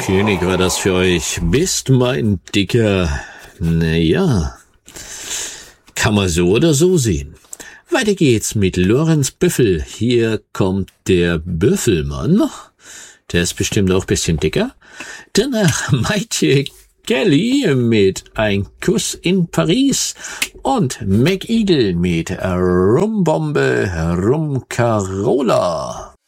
König war das für euch. Bist mein Dicker. Naja, kann man so oder so sehen. Weiter geht's mit Lorenz Büffel. Hier kommt der Büffelmann. Der ist bestimmt auch ein bisschen dicker. Danach Maite Kelly mit Ein Kuss in Paris und McEagle mit Rumbombe Rum Carola.